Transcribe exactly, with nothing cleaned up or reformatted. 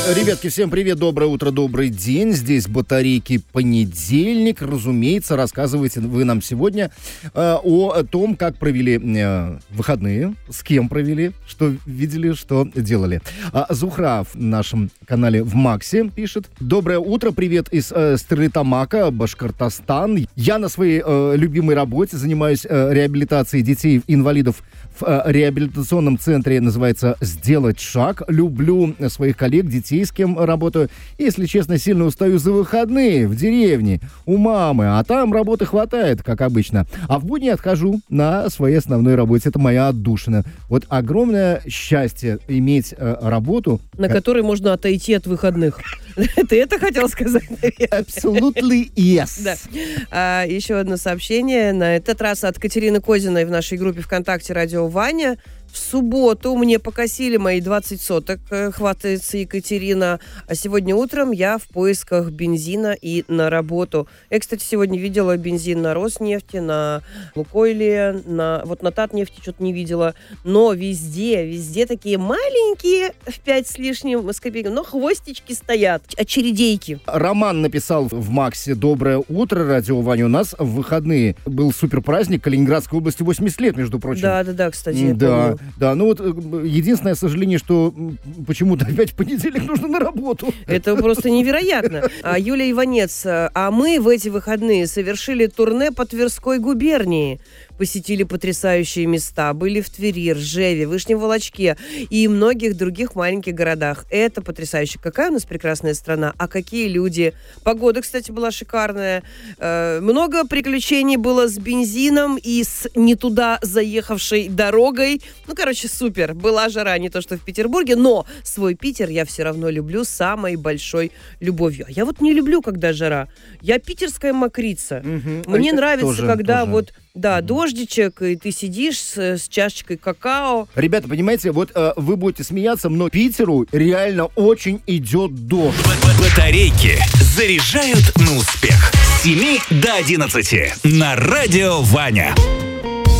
Ребятки, всем привет, доброе утро, добрый день. Здесь батарейки понедельник. Разумеется, рассказывайте вы нам сегодня э, о том, как провели э, выходные, с кем провели, что видели, что делали. А Зухра в нашем канале в Максе пишет: доброе утро, привет из э, Стерлитамака, Башкортостан. Я на своей э, любимой работе занимаюсь э, реабилитацией детей-инвалидов в э, реабилитационном центре, называется «Сделать шаг». Люблю своих коллег, детей, с кем работаю. Если честно, сильно устаю за выходные в деревне у мамы, а там работы хватает, как обычно. А в будни отхожу на своей основной работе. Это моя отдушина. Вот огромное счастье иметь э, работу, на которой можно отойти от выходных. Ты это хотел сказать? Absolutely yes. Да. А, еще одно сообщение. На этот раз от Катерины Козиной в нашей группе ВКонтакте «Радио Ваня». В субботу мне покосили мои двадцать соток, хватается Екатерина. А сегодня утром я в поисках бензина и на работу. Я, кстати, сегодня видела бензин на Роснефти, на Лукойле, на, вот на Татнефти что-то не видела. Но везде, везде такие маленькие, в пять с лишним с копейками, но хвостички стоят, очередейки. Роман написал в Максе: доброе утро, радио Ваня. У нас в выходные был супер праздник Калининградской области, восемьдесят лет, между прочим. Да-да-да, кстати, да. Да, ну вот единственное сожаление, что почему-то опять в понедельник нужно на работу. Это просто невероятно. А, Юлия Иванец, а мы в эти выходные совершили турне по Тверской губернии. Посетили потрясающие места. Были в Твери, Ржеве, Вышнем Волочке и многих других маленьких городах. Это потрясающе. Какая у нас прекрасная страна. А какие люди. Погода, кстати, была шикарная. Э, много приключений было с бензином и с не туда заехавшей дорогой. Ну, короче, супер. Была жара, не то что в Петербурге, но свой Питер я все равно люблю самой большой любовью. А я вот не люблю, когда жара. Я питерская мокрица. Угу. Мне а нравится, тоже, когда тоже. вот Да, дождичек, и ты сидишь с, с чашечкой какао. Ребята, понимаете, вот э, вы будете смеяться, но Питеру реально очень идет дождь. Батарейки заряжают на успех. С семи до одиннадцати на Радио Ваня.